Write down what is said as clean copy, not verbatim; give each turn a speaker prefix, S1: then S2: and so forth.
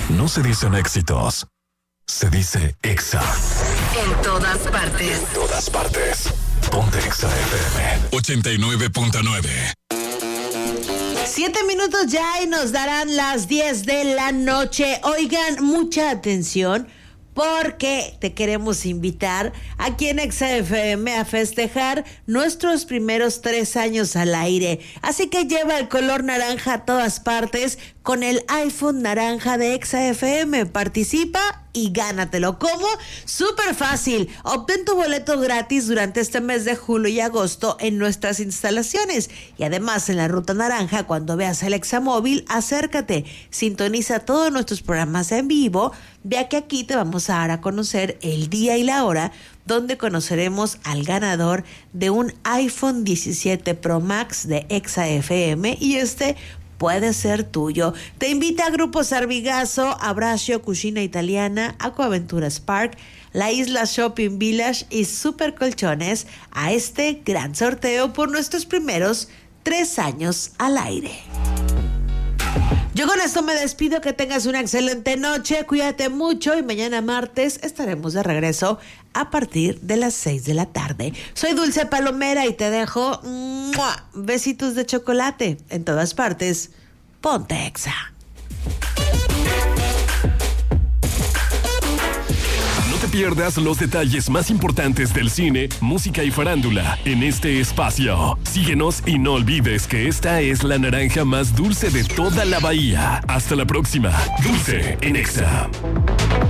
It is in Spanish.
S1: No se dicen éxitos, se dice Exa.
S2: En todas partes.
S1: En todas partes. Ponte Exa FM 89.9.
S3: 7 minutos ya y nos darán las 10 de la noche. Oigan, mucha atención, porque te queremos invitar aquí en Exa FM a festejar nuestros primeros 3 años al aire. Así que lleva el color naranja a todas partes con el iPhone naranja de Exa FM. Participa y gánatelo. ¿Cómo? Súper fácil. Obtén tu boleto gratis durante este mes de julio y agosto en nuestras instalaciones. Y además en la ruta naranja, cuando veas el Exa móvil, acércate. Sintoniza todos nuestros programas en vivo, ya que aquí te vamos a dar a conocer el día y la hora donde conoceremos al ganador de un iPhone 17 Pro Max de Exa FM, y este puede ser tuyo. Te invita a Grupo Sarvigazo, Abrasio, Cucina Italiana, Aquaventuras Park, La Isla Shopping Village y Super Colchones a este gran sorteo por nuestros primeros 3 años al aire. Yo con esto me despido, que tengas una excelente noche, cuídate mucho y mañana martes estaremos de regreso a partir de las 6 de la tarde. Soy Dulce Palomera y te dejo besitos de chocolate en todas partes. Ponte Exa.
S1: No te pierdas los detalles más importantes del cine, música y farándula en este espacio. Síguenos y no olvides que esta es la naranja más dulce de toda la bahía. Hasta la próxima. Dulce en Exa.